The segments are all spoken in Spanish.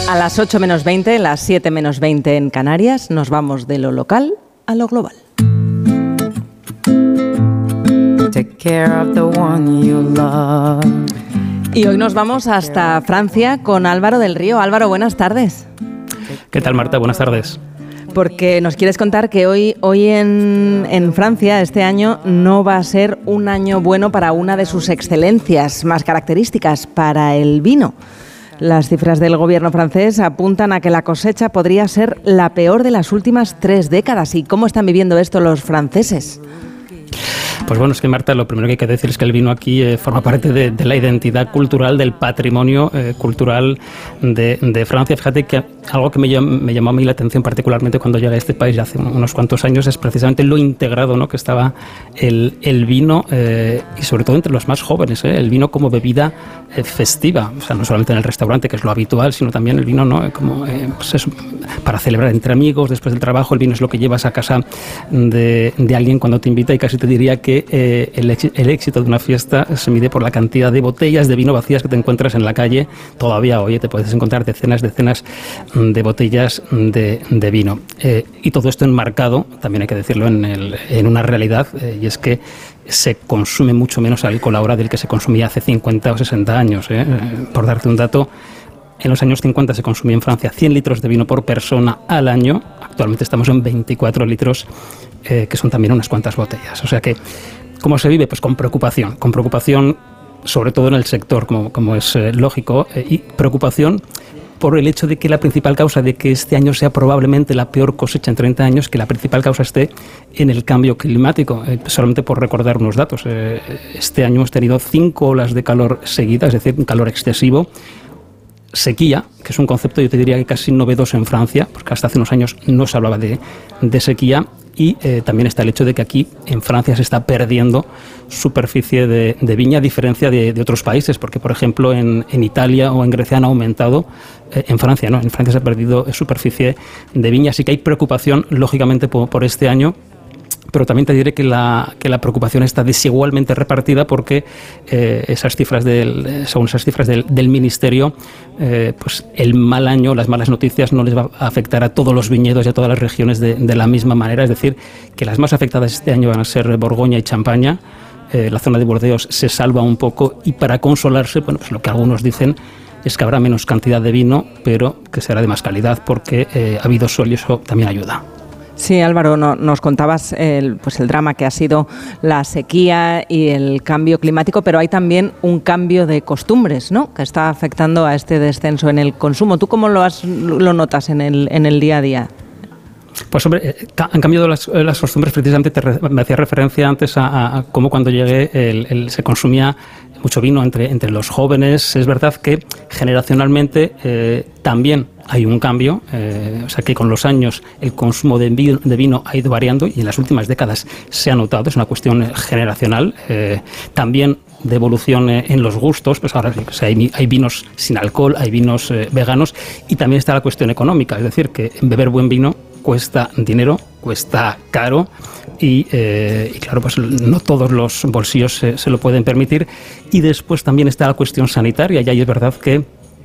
A las 8 menos 20, las 7 menos 20 en Canarias, nos vamos de lo local a lo global. Take care of the one you love. Y hoy nos vamos hasta Francia con Álvaro del Río. Álvaro, buenas tardes. ¿Qué tal, Marta? Buenas tardes. Porque nos quieres contar que hoy en Francia, este año, no va a ser un año bueno para una de sus excelencias más características, para el vino. Las cifras del gobierno francés apuntan a que la cosecha podría ser la peor de las últimas 3 décadas. ¿Y cómo están viviendo esto los franceses? Pues bueno, es que, Marta, lo primero que hay que decir es que el vino aquí forma parte de la identidad cultural, del patrimonio cultural de Francia. Fíjate que algo que me llamó a mí la atención particularmente cuando llegué a este país hace unos cuantos años es precisamente lo integrado, ¿no?, que estaba el vino y sobre todo entre los más jóvenes, el vino como bebida festiva, o sea, no solamente en el restaurante, que es lo habitual, sino también el vino, ¿no?, como pues eso, para celebrar entre amigos, después del trabajo. El vino es lo que llevas a casa de alguien cuando te invita, y casi te diría que el éxito de una fiesta se mide por la cantidad de botellas de vino vacías que te encuentras en la calle. Todavía hoy te puedes encontrar decenas de botellas de vino. Y todo esto enmarcado, también hay que decirlo, en una realidad, y es que se consume mucho menos alcohol ahora del que se consumía hace 50 o 60 años. Por darte un dato, en los años 50 se consumía en Francia 100 litros de vino por persona al año. Actualmente estamos en 24 litros, que son también unas cuantas botellas. O sea que, ¿cómo se vive? Pues con preocupación sobre todo en el sector, como es lógico, y preocupación por el hecho de que la principal causa de que este año sea probablemente la peor cosecha en 30 años, que la principal causa esté en el cambio climático. Solamente por recordar unos datos, este año hemos tenido 5 olas de calor seguidas, es decir, un calor excesivo. Sequía, que es un concepto, yo te diría, que casi novedoso en Francia, porque hasta hace unos años no se hablaba de sequía. Y también está el hecho de que aquí en Francia se está perdiendo superficie de viña, a diferencia de otros países, porque por ejemplo en Italia o en Grecia han aumentado. En Francia no, en Francia se ha perdido superficie de viña, así que hay preocupación lógicamente por este año. Pero también te diré que la preocupación está desigualmente repartida, porque según esas cifras del Ministerio, pues el mal año, las malas noticias no les va a afectar a todos los viñedos y a todas las regiones de la misma manera. Es decir, que las más afectadas este año van a ser Borgoña y Champaña. La zona de Burdeos se salva un poco, y para consolarse, bueno, pues lo que algunos dicen es que habrá menos cantidad de vino, pero que será de más calidad, porque ha habido sol y eso también ayuda. Sí, Álvaro, nos contabas el drama que ha sido la sequía y el cambio climático, pero hay también un cambio de costumbres, ¿no?, que está afectando a este descenso en el consumo. ¿Tú cómo lo notas en el día a día? Pues hombre, han cambiado las costumbres. Precisamente me hacía referencia antes a cómo cuando llegué se consumía mucho vino entre los jóvenes. Es verdad que generacionalmente también hay un cambio, o sea que con los años el consumo de vino ha ido variando, y en las últimas décadas se ha notado. Es una cuestión generacional, también de evolución en los gustos. Pues ahora sí, hay vinos sin alcohol, hay vinos veganos, y también está la cuestión económica, es decir, que beber buen vino cuesta dinero, cuesta caro, y claro, pues no todos los bolsillos se lo pueden permitir. Y después también está la cuestión sanitaria, y ahí es verdad que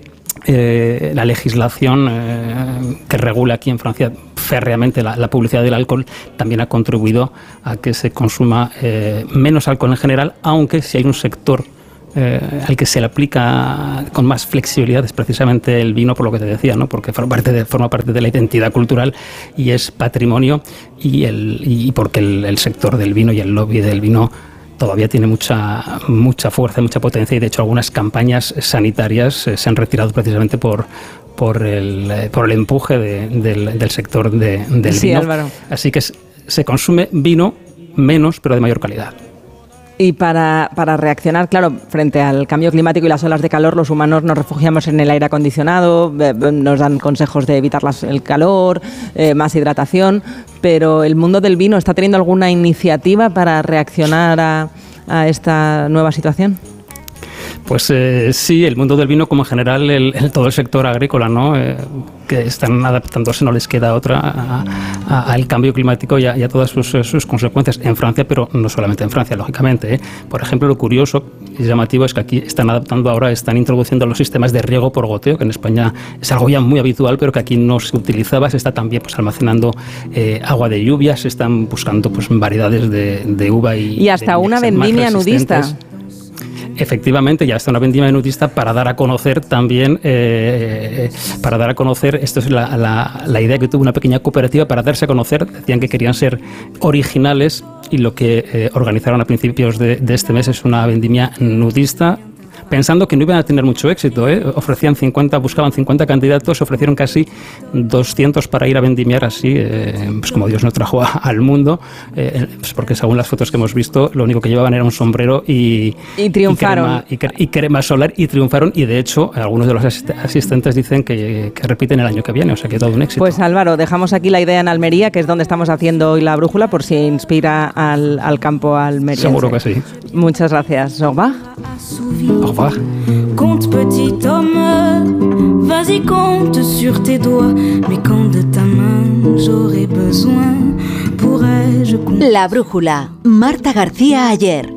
la legislación que regula aquí en Francia férreamente la publicidad del alcohol también ha contribuido a que se consuma menos alcohol en general, aunque si hay un sector al que se le aplica con más flexibilidad es precisamente el vino, por lo que te decía, ¿no?, porque forma parte de la identidad cultural y es patrimonio, y porque el sector del vino y el lobby del vino todavía tiene mucha fuerza, mucha potencia, y de hecho algunas campañas sanitarias se han retirado precisamente por el empuje del sector del sí, vino. Álvaro. Así que se consume vino menos, pero de mayor calidad. Y para reaccionar, claro, frente al cambio climático y las olas de calor, los humanos nos refugiamos en el aire acondicionado, nos dan consejos de evitar el calor, más hidratación, pero ¿el mundo del vino está teniendo alguna iniciativa para reaccionar a esta nueva situación? Pues sí, el mundo del vino, como en general todo el sector agrícola, ¿no? Que están adaptándose, no les queda otra al cambio climático y a todas sus consecuencias en Francia, pero no solamente en Francia, lógicamente. Por ejemplo, lo curioso y llamativo es que aquí están adaptando ahora, están introduciendo los sistemas de riego por goteo, que en España es algo ya muy habitual, pero que aquí no se utilizaba. Se está también pues almacenando agua de lluvia, se están buscando pues variedades de uva y hasta una vendimia nudista. Efectivamente, ya está una vendimia nudista para dar a conocer también, esto es la idea que tuvo una pequeña cooperativa para darse a conocer. Decían que querían ser originales y lo que organizaron a principios de este mes es una vendimia nudista, pensando que no iban a tener mucho éxito, buscaban 50 candidatos, ofrecieron casi 200 para ir a vendimiar así, pues como Dios nos trajo al mundo, pues porque según las fotos que hemos visto, lo único que llevaban era un sombrero y triunfaron. Y crema solar, y triunfaron, y de hecho algunos de los asistentes dicen que repiten el año que viene, o sea que todo un éxito. Pues Álvaro, dejamos aquí la idea en Almería, que es donde estamos haciendo hoy la brújula, por si inspira al campo almeriense. Seguro que sí. Muchas gracias. Au revoir. Au revoir. Compte petit homme, vas-y compte sur tes doigts, mais quand de ta main j'aurai besoin, pourrais-je compter. La brújula, Marta García Ayer.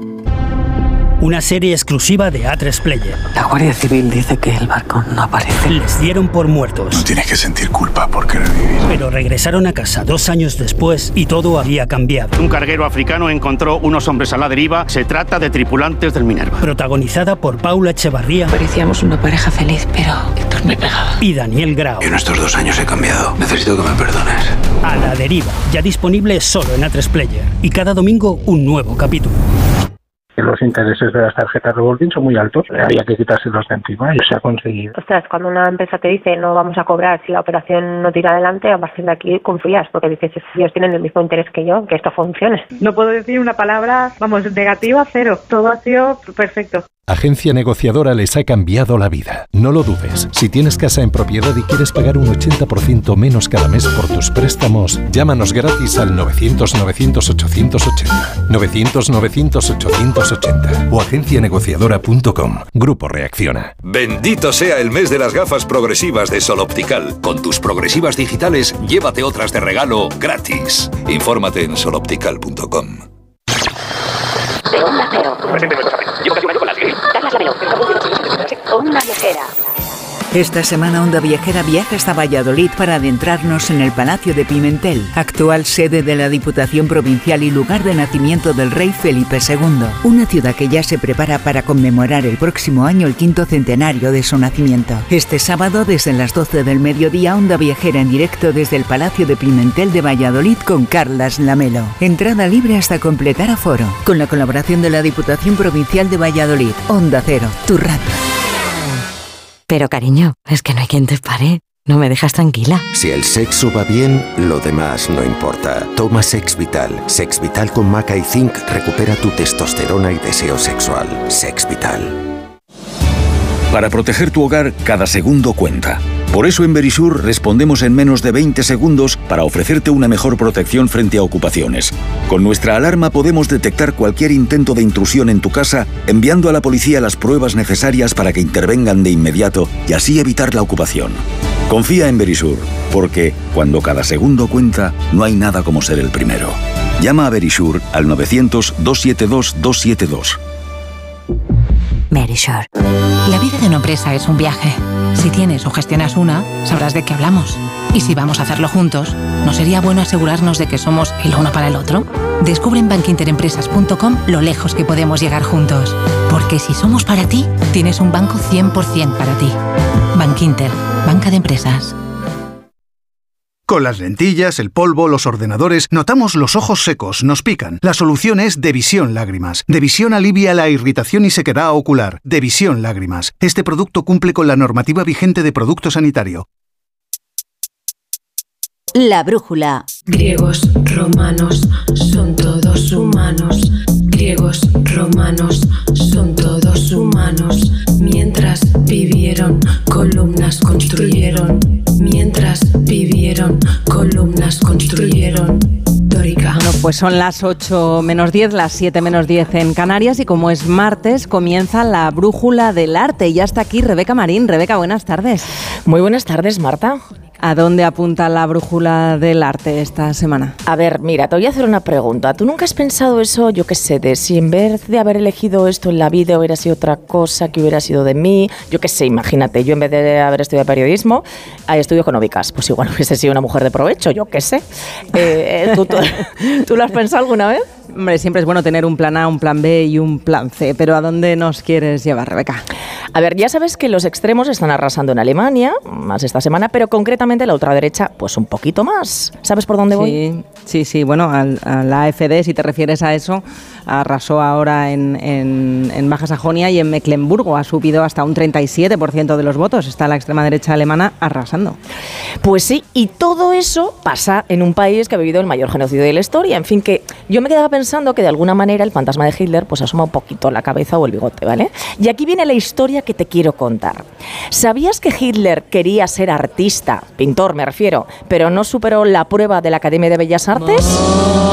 Una serie exclusiva de A3 Player. La Guardia Civil dice que el barco no aparece. Les dieron por muertos. No tienes que sentir culpa por querer vivir. Pero regresaron a casa 2 años después y todo había cambiado. Un carguero africano encontró unos hombres a la deriva. Se trata de tripulantes del Minerva. Protagonizada por Paula Echevarría. Parecíamos una pareja feliz, pero Héctor me pegaba. Y Daniel Grau. En estos 2 años he cambiado. Necesito que me perdones. A la deriva. Ya disponible solo en A3 Player. Y cada domingo un nuevo capítulo. Los intereses de las tarjetas revolving son muy altos, había que quitárselos de encima y se ha conseguido. Ostras, cuando una empresa te dice no vamos a cobrar si la operación no tira adelante, a partir de aquí confías, porque dices, ellos tienen el mismo interés que yo, que esto funcione. No puedo decir una palabra, negativa, cero. Todo ha sido perfecto. Agencia Negociadora les ha cambiado la vida. No lo dudes. Si tienes casa en propiedad y quieres pagar un 80% menos cada mes por tus préstamos, llámanos gratis al 900-900-880. 900-900-880 o agencianegociadora.com. Grupo Reacciona. Bendito sea el mes de las gafas progresivas de Sol Optical. Con tus progresivas digitales, llévate otras de regalo gratis. Infórmate en soloptical.com. De Onda Cero. Llevo casi un año con la Siri. Carlas Lamelo. Onda Viajera. Esta semana Onda Viajera viaja hasta Valladolid para adentrarnos en el Palacio de Pimentel, actual sede de la Diputación Provincial y lugar de nacimiento del rey Felipe II. Una ciudad que ya se prepara para conmemorar el próximo año el 5º centenario de su nacimiento. Este sábado, desde las 12 del mediodía, Onda Viajera en directo desde el Palacio de Pimentel de Valladolid con Carlas Lamelo. Entrada libre hasta completar aforo. Con la colaboración de la Diputación Provincial de Valladolid. Onda Cero, tu radio. Pero cariño, es que no hay quien te pare. No me dejas tranquila. Si el sexo va bien, lo demás no importa. Toma Sex Vital. Sex Vital con maca y zinc recupera tu testosterona y deseo sexual. Sex Vital. Para proteger tu hogar, cada segundo cuenta. Por eso en Verisur respondemos en menos de 20 segundos para ofrecerte una mejor protección frente a ocupaciones. Con nuestra alarma podemos detectar cualquier intento de intrusión en tu casa, enviando a la policía las pruebas necesarias para que intervengan de inmediato y así evitar la ocupación. Confía en Verisur, porque cuando cada segundo cuenta, no hay nada como ser el primero. Llama a Verisur al 900-272-272. Verisur. La vida de una empresa es un viaje. Si tienes o gestionas una, sabrás de qué hablamos. Y si vamos a hacerlo juntos, ¿no sería bueno asegurarnos de que somos el uno para el otro? Descubre en bankinterempresas.com lo lejos que podemos llegar juntos. Porque si somos para ti, tienes un banco 100% para ti. Bankinter, banca de empresas. Con las lentillas, el polvo, los ordenadores, notamos los ojos secos, nos pican. La solución es Devisión Lágrimas. Devisión alivia la irritación y sequedad ocular. Devisión Lágrimas. Este producto cumple con la normativa vigente de producto sanitario. La brújula. Griegos, romanos, son todos humanos. Griegos, romanos, son todos humanos. Mientras vivieron, columnas construyeron. Mientras vivieron, columnas construyeron. Dórica. Bueno, Pues son las 8 menos 10, las 7 menos 10 en Canarias y como es martes comienza la brújula del arte. Y ya está aquí Rebeca Marín. Rebeca, buenas tardes. Muy buenas tardes, Marta. ¿A dónde apunta la brújula del arte esta semana? A ver, mira, te voy a hacer una pregunta. ¿Tú nunca has pensado eso, yo qué sé, de si en vez de haber elegido esto en la vida hubiera sido otra cosa, que hubiera sido de mí? Yo qué sé, imagínate, yo en vez de haber estudiado periodismo, estudio económicas. Pues igual hubiese sido una mujer de provecho, yo qué sé. ¿Tú lo has pensado alguna vez? Hombre, siempre es bueno tener un plan A, un plan B y un plan C, pero ¿a dónde nos quieres llevar, Rebeca? A ver, ya sabes que los extremos están arrasando en Alemania, más esta semana, pero concretamente la ultraderecha, pues un poquito más. ¿Sabes por dónde voy? Sí, bueno, a la AfD, si te refieres a eso, arrasó ahora en Baja Sajonia y en Mecklemburgo, ha subido hasta un 37% de los votos, está la extrema derecha alemana arrasando. Pues sí, y todo eso pasa en un país que ha vivido el mayor genocidio de la historia, en fin, que yo me quedaba pensando que de alguna manera el fantasma de Hitler pues asoma un poquito la cabeza o el bigote, ¿vale? Y aquí viene la historia que te quiero contar. ¿Sabías que Hitler quería ser artista, pintor me refiero, pero no superó la prueba de la Academia de Bellas Artes?